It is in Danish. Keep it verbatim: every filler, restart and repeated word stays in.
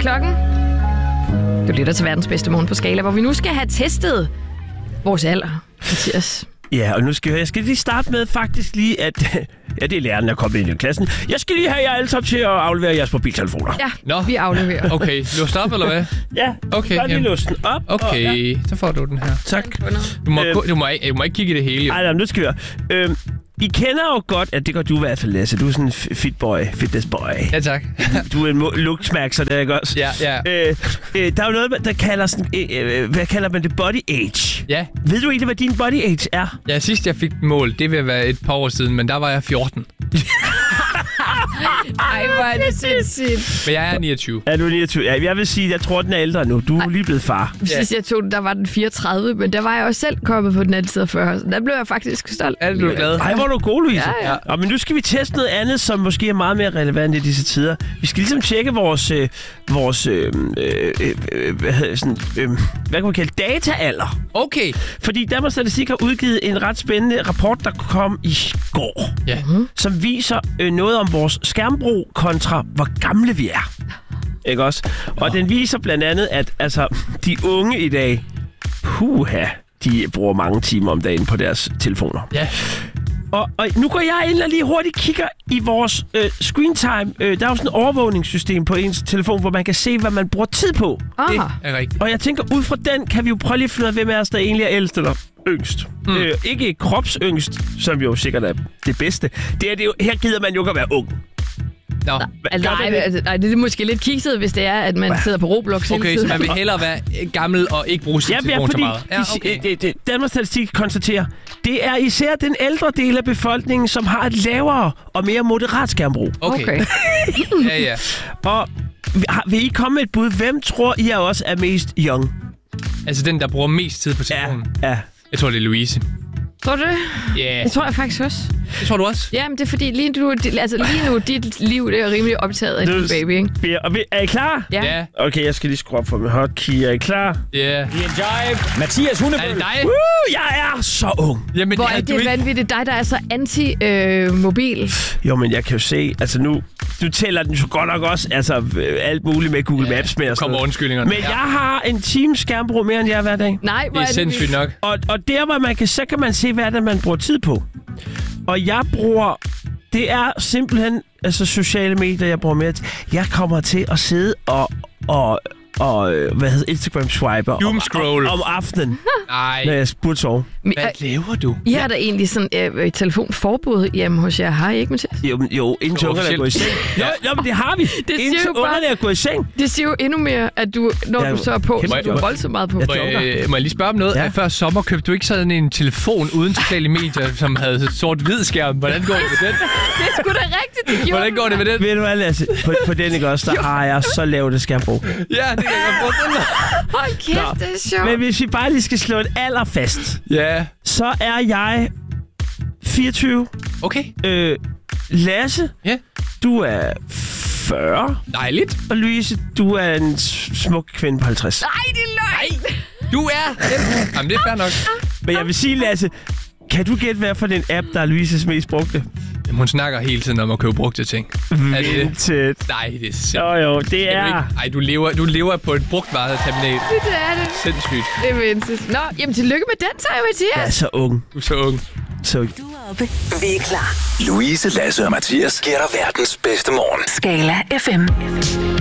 klokken. Du lytter til verdens bedste morgen på Skala, hvor vi nu skal have testet vores alder, Mathias. Ja, og nu skal jeg, jeg skal lige starte med faktisk lige, at ja, det er læreren, der er kommet ind i klassen. Jeg skal lige have jer alle sammen til at aflevere jeres mobiltelefoner. Ja, Nå. vi afleverer. Okay, låst op, eller hvad? Ja, okay, bare lige låst den op. Okay, og, ja. Så får du den her. Tak. Du må, Øh, du må, ikke, du må ikke kigge i det hele. Nej, nej, nu skal vi høre. Øhm, I kender jo godt, at det gør du i hvert fald, Lasse. Du er sådan en fit boy, fitness boy. Ja, tak. Du er en looksmærkser, det er ikke også? Ja, ja. Øh, øh, der er jo noget, der kalder sådan, øh, øh, hvad kalder man det? Body age. Ja. Ved du egentlig, hvad din body age er? Ja, sidst jeg fik mål, det vil være et par år siden, men der var jeg fjorten. Ej, hvor er det sindssygt. Men jeg er niogtyve. Er du niogtyve? Ja, jeg vil sige, jeg tror, den er ældre nu. Du er lige blevet far. Sidst jeg tog den, der var den fireogtredive, men der var jeg også selv kommet på den anden side af fyrre, så der blev jeg faktisk stolt. Er du glad? Ej, hvor er du god, Louise. Ja, ja. Og, men nu skal vi teste noget andet, som måske er meget mere relevant i disse tider. Vi skal ligesom tjekke vores, øh, vores øh, øh, øh, hvad, hedder, sådan, øh, hvad kan man kalde dataalder. Okay. Fordi Danmarks Statistik har udgivet en ret spændende rapport, der kom i går, Ja. som viser øh, noget om vores skærmbrug kontra hvor gamle vi er. Ikke også? Og den viser blandt andet, at altså, de unge i dag, puha, de bruger mange timer om dagen på deres telefoner. Ja. Og, og nu går jeg ind og lige hurtigt kigger i vores øh, screen time. Øh, der er jo sådan et overvågningssystem på ens telefon, hvor man kan se, hvad man bruger tid på. Ah. Det er rigtigt. Og jeg tænker, ud fra den kan vi jo prøve lige at finde ud af, hvem af os, der egentlig er ældst eller yngst. Mm. Øh, ikke kropsyngst, som jo sikkert er det bedste. Det er det jo, her gider man jo ikke at være ung. Nå. Altså, nej, altså, nej, det er måske lidt kikset, hvis det er, at man sidder på Roblox hele Okay, tiden. så man vil hellere være gammel og ikke bruge sin Ja, telefon så fordi meget. Ja, okay. de, det, det, Danmarks Statistik konstaterer, det er især den ældre del af befolkningen, som har et lavere og mere moderat skærmbrug. Okay. Okay. Ja, ja. Og har- vil I komme med et bud? Hvem tror I også er mest young? Altså den, der bruger mest tid på Ja, telefonen. ja. Jeg tror, det er Louise. Tror du det? Ja, yeah. Det tror jeg faktisk også. det tror du også? Jamen, det er fordi, lige nu, det, altså, lige nu dit liv det er rimelig optaget af Nu- din baby, ikke? Vi er, og vi- er I klar? Ja. Ja, Okay, jeg skal lige skrue op for min hotkey. Er I klar? ja. Mathias Er Hundebøl. det dig? Uh, jeg er så ung. Jamen, Hvor er er du det ikke... vanvittigt dig, der er så anti-mobil. Jo, men jeg kan jo se, altså nu, nu tæller den jo godt nok også, altså øh, alt muligt med Google Ja, Maps med og sådan kommer noget. undskyldningerne. Men jeg har en times skærmbrug mere end jeg hver dag. Nej, hvor Det er er sindssygt vildt. nok. Og, og der, hvor man kan, så kan man se, hvad det er, man bruger tid på. Og jeg bruger, det er simpelthen altså sociale medier, jeg bruger mere til. Jeg kommer til at sidde og, og, og øh, hvad hedder Instagram swiper om, Doomscroll. om, om aftenen, når Nej. jeg burde sove. Men, Hvad laver du? I har da egentlig sådan øh, telefonforbud hjemme hos jer, har I ikke, Mathias? Jo, men- jo indtil Jo, ungerne er gået i seng. Jo, jo, men det har vi. siger Indtil jo bare- ungerne er gået i seng. Det siger jo endnu mere, at du, når Ja, du så er på, kæmpe så er du job. voldsomt meget på. Jeg Må joker. jeg, må jeg lige spørge om noget? Ja. Ja. Før sommer købte du ikke sådan en telefon uden sociale medier, som havde sort-hvid skærm. Hvordan går det med den? Det er sgu da rigtigt, det gjorde Hvordan går det med den? Ved du hvad, Lasse? På, på den ikke også, der har jeg så lavt et skærmbrug. Ja, det kan jeg godt forestille mig. Hold kæft, det er sjovt. Men hvis vi bare lige skal slå et alder fast, Ja, så er jeg fireogtyve. okay. Øh, Lasse, Ja, du er fyrre. dejligt. Og Louise, du er en s- smuk kvinde på halvtreds. Nej, det er løgn. Du er... Jamen, det er fair nok. Men jeg vil sige, Lasse, kan du gætte, hvad for den app, der er Louises mest brugte? Jamen, hun snakker hele tiden om at købe brugte ting. Er det det? Vinted. Nej, det er sindssygt. Jo, jo, det er... Ej, du lever, du lever på et brugtvareterminal. Det er det. Sindssygt. Det er vindsigt. Nå, jamen tillykke med den, så jeg Jeg er Mathias. så ung. Du er så ung. Så... Du er oppe. Vi er klar. Louise, Lasse og Mathias giver dig verdens bedste morgen. Skala F M.